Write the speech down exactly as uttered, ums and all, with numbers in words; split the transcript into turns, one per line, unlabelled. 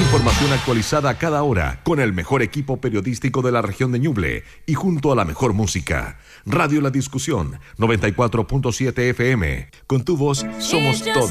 Información actualizada a cada hora con el mejor equipo periodístico de la región de Ñuble y junto a la mejor música. Radio La Discusión, noventa y cuatro punto siete F M. Con tu voz somos toda